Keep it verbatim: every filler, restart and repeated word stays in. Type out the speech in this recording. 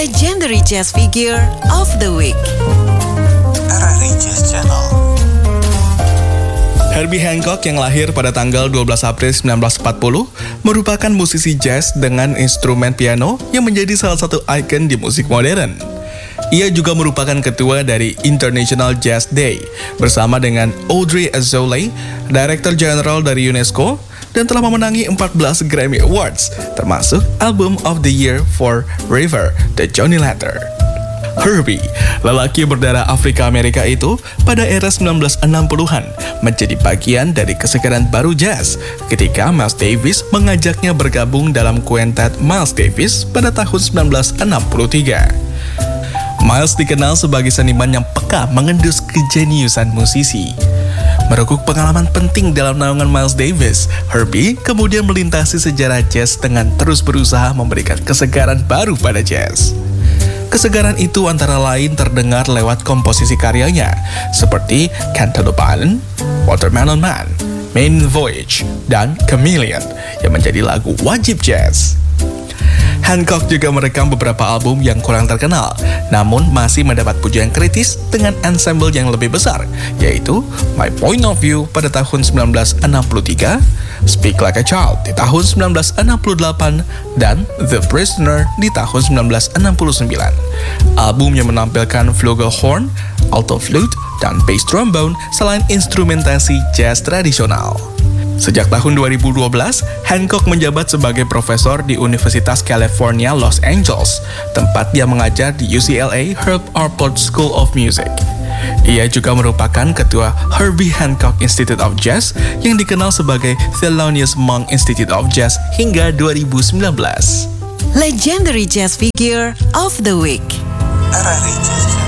Legendary Jazz Figure of the Week. R R I Jazz Channel. Herbie Hancock yang lahir pada tanggal dua belas April seribu sembilan ratus empat puluh merupakan musisi jazz dengan instrumen piano yang menjadi salah satu ikon di musik modern. Ia juga merupakan ketua dari International Jazz Day bersama dengan Audrey Azoulay, Director General dari UNESCO, dan telah memenangi empat belas Grammy Awards, termasuk Album of the Year for River, The Johnny Letter. Herbie, lelaki berdarah Afrika Amerika itu pada era sembilan belas enam puluhan menjadi bagian dari kesegaran baru jazz ketika Miles Davis mengajaknya bergabung dalam kuintet Miles Davis pada tahun sembilan belas enam puluh tiga. Miles dikenal sebagai seniman yang peka mengendus kejeniusan musisi. Merengkuh pengalaman penting dalam naungan Miles Davis, Herbie kemudian melintasi sejarah jazz dengan terus berusaha memberikan kesegaran baru pada jazz. Kesegaran itu antara lain terdengar lewat komposisi karyanya, seperti Cantaloupe Island, Watermelon Man, Main Voyage, dan Chameleon, yang menjadi lagu wajib jazz. Hancock juga merekam beberapa album yang kurang terkenal, namun masih mendapat pujian kritis dengan ensemble yang lebih besar, yaitu My Point of View pada tahun sembilan belas enam puluh tiga, Speak Like a Child di tahun sembilan belas enam puluh delapan, dan The Prisoner di tahun sembilan belas enam puluh sembilan. Album yang menampilkan flugelhorn, alto flute, dan bass trombone selain instrumentasi jazz tradisional. Sejak tahun dua ribu dua belas, Hancock menjabat sebagai profesor di Universitas California, Los Angeles, tempat dia mengajar di U C L A Herb Alpert School of Music. Ia juga merupakan ketua Herbie Hancock Institute of Jazz yang dikenal sebagai Thelonious Monk Institute of Jazz hingga dua ribu sembilan belas. Legendary Jazz Figure of the Week. R R I Jazz Channel.